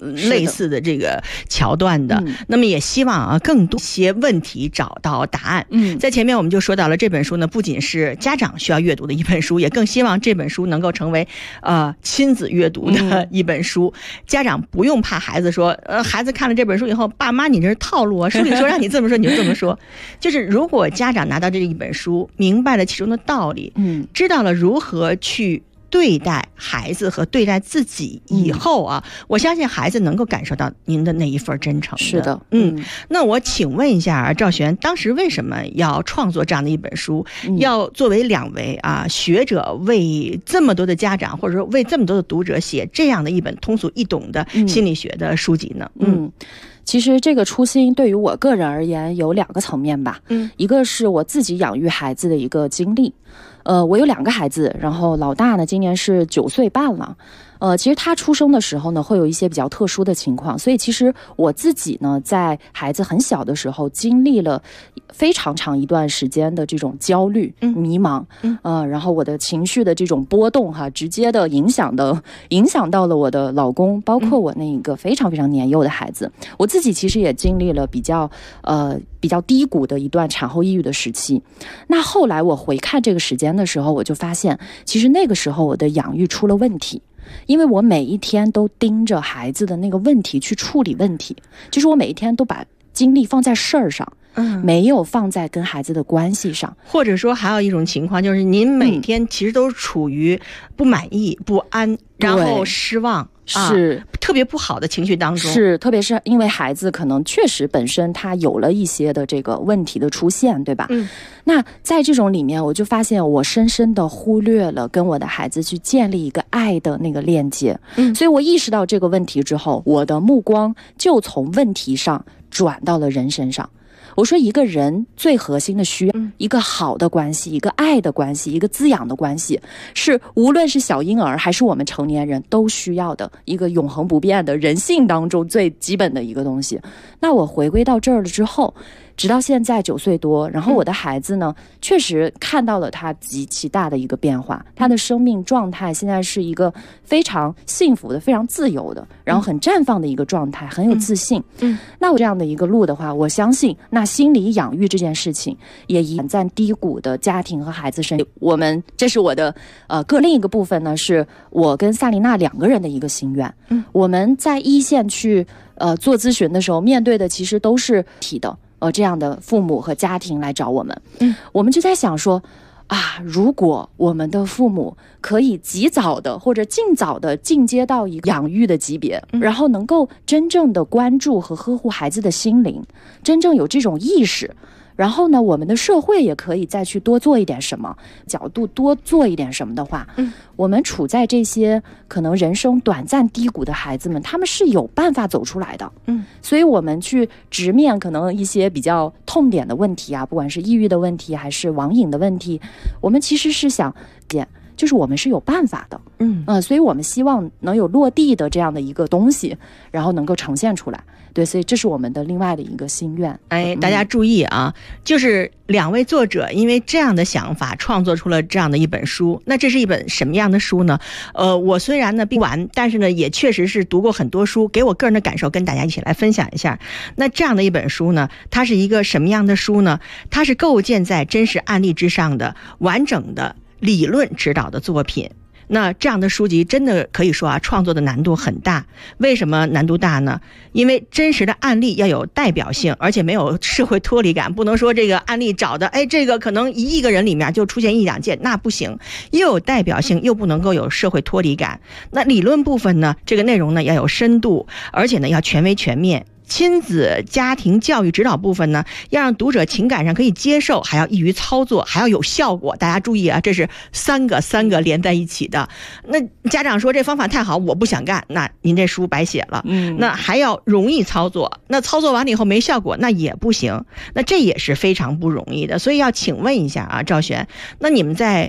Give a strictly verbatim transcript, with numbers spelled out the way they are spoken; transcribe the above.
类似的这个桥段的。嗯、那么也希望啊，更多些问题找到答案。嗯，在前面我们就说到了，这本书呢，不仅是家长需要阅读的一本书，也更希望这本书能够成为呃亲子阅读的一本书。嗯、家长不用怕孩子说，呃，孩子看了这本书以后，爸妈你这是套路啊，书里说让你这么说你就这么说。就是如果家长拿到这一本书，明白了其中的道理，嗯，知道了如何去对待孩子和对待自己以后啊，嗯、我相信孩子能够感受到您的那一份真诚的。 是的， 嗯。那我请问一下赵璇，当时为什么要创作这样的一本书？嗯、要作为两位啊学者为这么多的家长或者说为这么多的读者写这样的一本通俗易懂的心理学的书籍呢？ 嗯。嗯其实这个初心对于我个人而言有两个层面吧，嗯，一个是我自己养育孩子的一个经历，呃，我有两个孩子，然后老大呢今年是九岁半了，呃，其实他出生的时候呢会有一些比较特殊的情况，所以其实我自己呢在孩子很小的时候经历了非常长一段时间的这种焦虑、嗯、迷茫，嗯，呃，然后我的情绪的这种波动哈，直接的影响的影响到了我的老公，包括我那个非常非常年幼的孩子，我自己其实也经历了比较呃比较低谷的一段产后抑郁的时期。那后来我回看这个时间的时候，我就发现，其实那个时候我的养育出了问题。因为我每一天都盯着孩子的那个问题去处理问题，就是我每一天都把精力放在事儿上，嗯，没有放在跟孩子的关系上。 或者说还有一种情况就是您每天其实都处于不满意、不安，然后失望， 是、 啊、特别不好的情绪当中。 是，特别是因为孩子可能确实本身他有了一些的这个问题的出现，对吧？嗯。那在这种里面，我就发现我深深的忽略了跟我的孩子去建立一个爱的那个链接。嗯。所以我意识到这个问题之后，我的目光就从问题上转到了人身上。我说一个人最核心的需要，一个好的关系，一个爱的关系，一个滋养的关系，是无论是小婴儿还是我们成年人都需要的一个永恒不变的人性当中最基本的一个东西。那我回归到这儿了之后，直到现在九岁多，然后我的孩子呢，确实看到了他极其大的一个变化，他的生命状态现在是一个非常幸福的、非常自由的，然后很绽放的一个状态，很有自信。嗯，那我这样的一个路的话，我相信那心理养育这件事情也以短暂低谷的家庭和孩子身上，我们这是我的呃个另一个部分呢，是我跟萨琳娜两个人的一个心愿。嗯，我们在一线去呃做咨询的时候，面对的其实都是体的。呃，这样的父母和家庭来找我们，嗯，我们就在想说，啊，如果我们的父母可以及早的或者尽早的进阶到一个养育的级别，嗯，然后能够真正的关注和呵护孩子的心灵，真正有这种意识。然后呢，我们的社会也可以再去多做一点什么角度，多做一点什么的话，嗯，我们处在这些可能人生短暂低谷的孩子们，他们是有办法走出来的，嗯，所以我们去直面可能一些比较痛点的问题啊，不管是抑郁的问题还是网瘾的问题，我们其实是想见。就是我们是有办法的，嗯呃，所以我们希望能有落地的这样的一个东西，然后能够呈现出来。对，所以这是我们的另外的一个心愿。 哎，大家注意啊，嗯、就是两位作者因为这样的想法创作出了这样的一本书。那这是一本什么样的书呢？呃，我虽然呢并不完，但是呢也确实是读过很多书，给我个人的感受跟大家一起来分享一下。那这样的一本书呢，它是一个什么样的书呢？它是构建在真实案例之上的完整的理论指导的作品。那这样的书籍真的可以说啊，创作的难度很大。为什么难度大呢？因为真实的案例要有代表性，而且没有社会脱离感，不能说这个案例找的，哎，这个可能一亿个人里面就出现一两件，那不行。又有代表性，又不能够有社会脱离感。那理论部分呢，这个内容呢要有深度，而且呢要权威全面。亲子家庭教育指导部分呢，要让读者情感上可以接受，还要易于操作，还要有效果。大家注意啊，这是三个三个连在一起的。那家长说这方法太好，我不想干，那您这书白写了。嗯，那还要容易操作，那操作完了以后没效果，那也不行。那这也是非常不容易的。所以要请问一下啊，赵璇，那你们在